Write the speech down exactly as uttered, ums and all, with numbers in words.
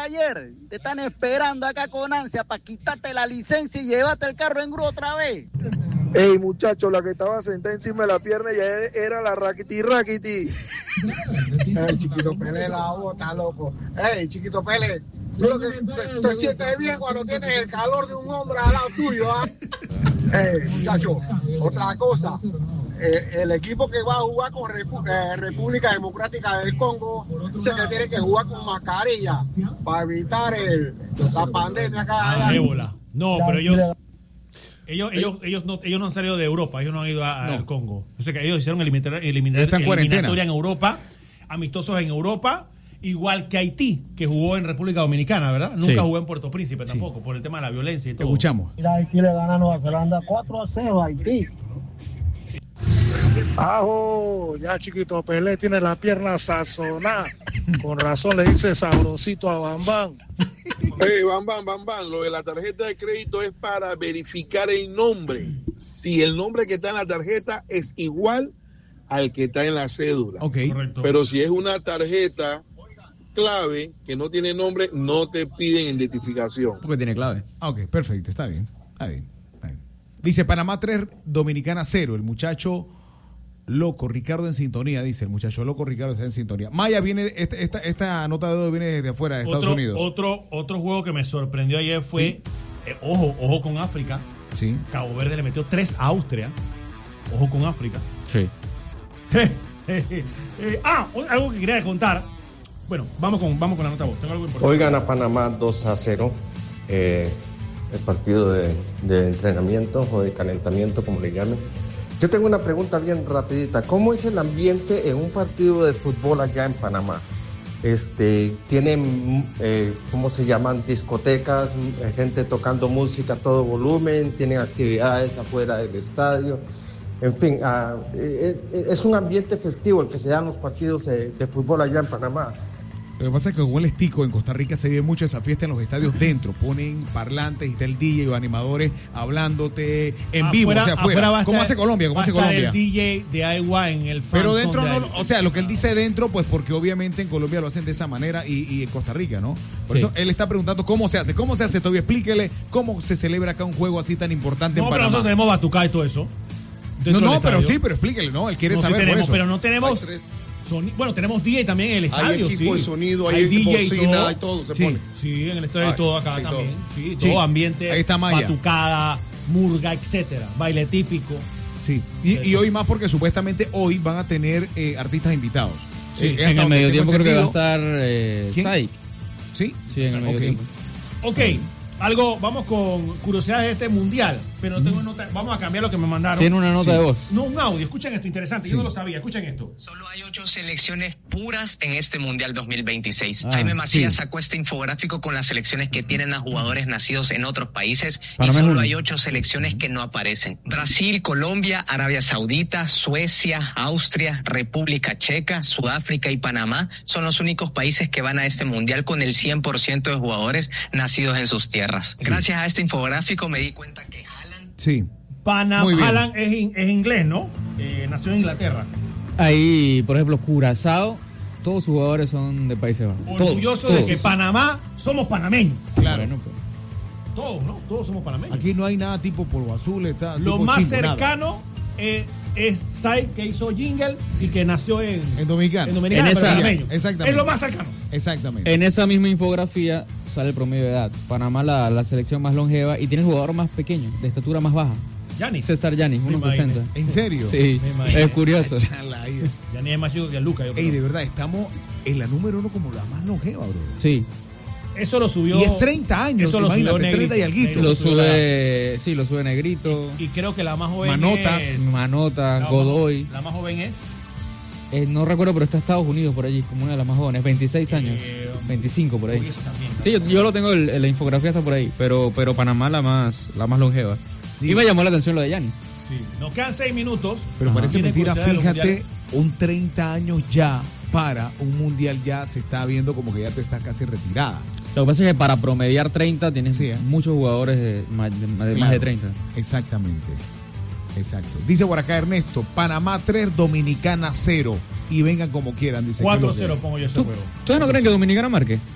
ayer. Te están esperando acá con ansia para quitarte la licencia y llevarte el carro en grúa otra vez. Ey, muchacho, la que estaba sentada encima de la pierna ya era la Raquiti Raquiti. Ey, Chiquito Pele, la bota, loco. Ey, Chiquito Pele, tú lo que te, te sientes bien cuando tienes el calor de un hombre al lado tuyo, ¿ah? Ey, muchacho, otra cosa. Eh, el equipo que va a jugar con Repu- eh, República Democrática del Congo dice que tiene que jugar con mascarilla para evitar el, la pandemia acá. Ah, ébola. No, pero ellos... Ellos, ellos, ellos, no, ellos no han salido de Europa, ellos no han ido a, no. al Congo. O sea que ellos hicieron eliminar, eliminar, eliminatoria en Europa, amistosos en Europa, igual que Haití, que jugó en República Dominicana, ¿verdad? Nunca sí. jugó en Puerto Príncipe tampoco, sí. por el tema de la violencia y todo. Escuchamos. Mira, Haití le gana a Nueva Zelanda cuatro a cero a Haití. Ajo, ya Chiquito Pelé tiene la pierna sazonada. Con razón le dice sabrosito a Bambán. Hey, Bam Bam, Bam Bam, lo de la tarjeta de crédito es para verificar el nombre. Si el nombre que está en la tarjeta es igual al que está en la cédula. Okay. Correcto. Pero si es una tarjeta clave que no tiene nombre, no te piden identificación. Porque tiene clave. Ok, perfecto, está bien. Está bien, está bien. Dice Panamá tres, Dominicana cero. El muchacho loco, Ricardo en sintonía, dice el muchacho loco, Ricardo está en sintonía. Maya, viene esta, esta, esta nota de hoy viene desde afuera de Estados otro, Unidos. Otro, otro juego que me sorprendió ayer fue, sí. eh, ojo, ojo con África. Sí. Cabo Verde le metió tres a Austria. Ojo con África. Sí. eh, eh, eh, ah, algo que quería contar. Bueno, vamos con, vamos con la nota voz. Tengo algo importante. Hoy gana Panamá dos a cero. Eh, el partido de, de entrenamiento o de calentamiento, como le llamen. Yo tengo una pregunta bien rapidita. ¿Cómo es el ambiente en un partido de fútbol allá en Panamá? Este, ¿Tienen, eh, cómo se llaman, discotecas, gente tocando música a todo volumen? ¿Tienen actividades afuera del estadio? En fin, uh, es, es un ambiente festivo el que se dan los partidos de, de fútbol allá en Panamá. Lo que pasa es que con el estico en Costa Rica se vive mucho esa fiesta en los estadios dentro. Ponen parlantes y está el D J o animadores hablándote en vivo, afuera, o sea, afuera. afuera ¿Cómo hace Colombia? ¿Cómo hace Colombia? El D J de Agua en el Pero dentro no, de o sea, lo que él dice dentro, pues porque obviamente en Colombia lo hacen de esa manera y, y en Costa Rica, ¿no? Por sí. eso él está preguntando cómo se hace. ¿Cómo se hace? Todavía explíquele cómo se celebra acá un juego así tan importante no, en Panamá. No, pero nosotros tenemos batucá y todo eso. No, no, pero sí, pero explíquele, ¿no? Él quiere no, saber sí tenemos, por eso. Pero no tenemos... Soni- bueno, tenemos D J también en el estadio. Hay equipo sí. de sonido, hay, hay D J bocina, y todo. hay todo, se sí, pone. Sí, en el estadio hay todo acá sí, también. Todo. Sí, todo sí. ambiente, ahí está Maya. batucada, murga, etcétera, baile típico. Sí, y, y hoy más porque supuestamente hoy van a tener eh, artistas invitados. Sí, eh, en el medio tiempo creo que va a estar eh, Saik. ¿Sí? Sí, en el medio okay. tiempo. Ok, algo, vamos con curiosidades de este mundial, pero no tengo nota, vamos a cambiar lo que me mandaron. Tiene una nota sí. de voz. No, un audio, escuchen esto, interesante, sí. Yo no lo sabía, escuchen esto. Solo hay ocho selecciones puras en este mundial dos mil veintiséis. Ah, Jaime Macías sí. sacó este infográfico con las selecciones que tienen a jugadores nacidos en otros países Para y solo uno. hay ocho selecciones que no aparecen. Brasil, Colombia, Arabia Saudita, Suecia, Austria, República Checa, Sudáfrica y Panamá son los únicos países que van a este mundial con el cien por ciento de jugadores nacidos en sus tierras. Sí. Gracias a este infográfico me di cuenta que Haaland... Sí. Panamá, Haaland es, es inglés, ¿no? Eh, nació en Inglaterra. Ahí, por ejemplo, Curazao, todos sus jugadores son de Países Bajos. Orgulloso todos, de que todos. Panamá somos panameños. Claro. Bueno, pues. Todos, ¿no? Todos somos panameños. Aquí no hay nada tipo polvo azul. Está, Lo tipo más chimbo, cercano eh, es Sai, que hizo Jingle y que nació en, en Dominicana. En Dominicana, en esa, exactamente. Es lo más cercano. Exactamente. En esa misma infografía sale el promedio de edad. Panamá la, la selección más longeva y tiene el jugador más pequeño, de estatura más baja. Yanis. César Yanis, uno sesenta. ¿En serio? Sí, es curioso. Yanis es más chico que Luca. Ey, de verdad, estamos en la número uno como la más longeva, bro. Sí. Eso lo subió. Y es treinta años, eso lo imagínate, subió treinta y alguito. Lo sube, sí, lo sube Negrito. Y, y creo que la más joven Manotas, es... Manotas, la Godoy. Más, la más joven es... Eh, no recuerdo, pero está Estados Unidos por allí, como una de las más jóvenes, veintiséis años, eh, veinticinco por ahí. También, sí, yo, yo lo tengo, el, la infografía está por ahí, pero, pero Panamá la más, la más longeva. Digo, y me llamó la atención lo de Yanis. Sí, nos quedan seis minutos. Pero Ajá. parece mentira, fíjate, un un treinta años ya para un mundial ya se está viendo como que ya te estás casi retirada. Lo que pasa es que para promediar treinta tienes sí, ¿eh? muchos jugadores de, más, de, de claro, más de treinta. Exactamente. Exacto. Dice por acá Ernesto, Panamá tres, Dominicana cero. Y vengan como quieran, dice. cuatro cero pongo yo ese ¿Tú, juego. ¿Ustedes no creen que Dominicana marque?